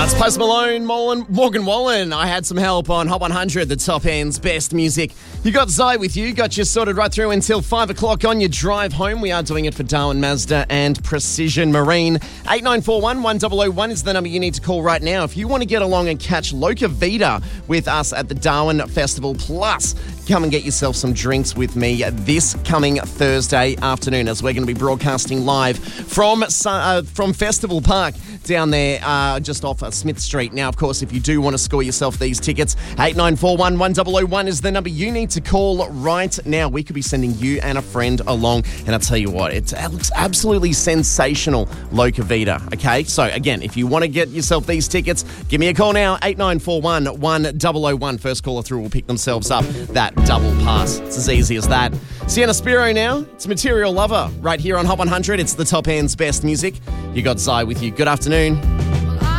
That's Post Malone, Morgan Wallen. I had some help on Hot 100, the top end's best music. You got Zai with you, got you sorted right through until 5 o'clock on your drive home. We are doing it for Darwin Mazda and Precision Marine. 8941 1001 is the number you need to call right now if you want to get along and catch Loca Vida with us at the Darwin Festival. Plus, come and get yourself some drinks with me this coming Thursday afternoon as we're going to be broadcasting live from Festival Park down there just off Smith Street. Now, of course, if you do want to score yourself these tickets, 8941 1001 is the number you need to call right now. We could be sending you and a friend along, and I'll tell you what, it looks absolutely sensational, Loca Vida, okay? So, again, if you want to get yourself these tickets, give me a call now, 8941 1001. First caller through will pick themselves up that double pass. It's as easy as that. Sienna Spiro now, it's Material Lover, right here on Hot 100. It's the top end's best music. You got Zai with you. Good afternoon.